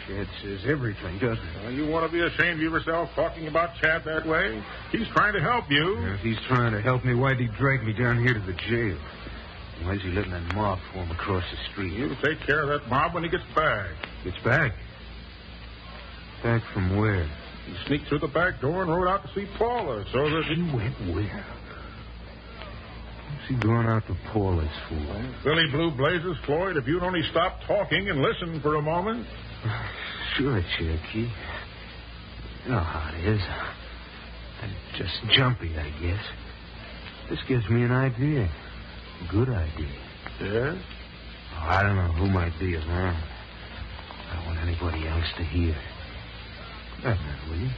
Chad says everything, doesn't he? Well, you want to be ashamed of yourself talking about Chad that way? He's trying to help you. If he's trying to help me, why'd he drag me down here to the jail? Why's he letting that mob form across the street? He'll take care of that mob when he gets back. Gets back? Back from where? He sneaked through the back door and rode out to see Paula, so that... He went where? What's he going out to Paula's for? Billy Blue Blazes, Floyd, if you'd only stop talking and listen for a moment. Sure, Cherokee. You know how it is. I'm just jumpy, I guess. This gives me an idea. A good idea. Yes? Oh, I don't know who might be around. I don't want anybody else to hear. That minute, will you?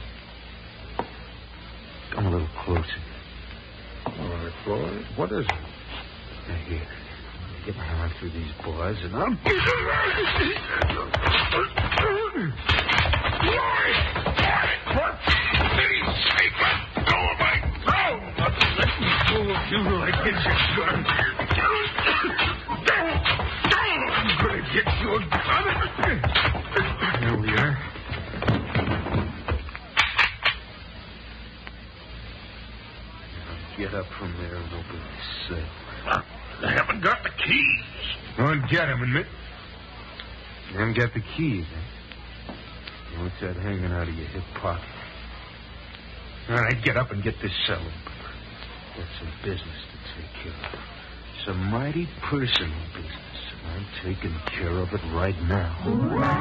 Come a little closer. All right, Floyd. What is it? Now, here. Get my arm through these bars, and I'll... Floyd! For pity's sake, let go of my throat! Let me go of you till I get your gun. I'm going to get your gun. There we are. Get up from there and open the cell. I haven't got the keys. Go and get them, admit. You haven't got the keys, eh? What's that hanging out of your hip pocket? All right, get up and get this cell open. Got some business to take care of. It's a mighty personal business, and I'm taking care of it right now.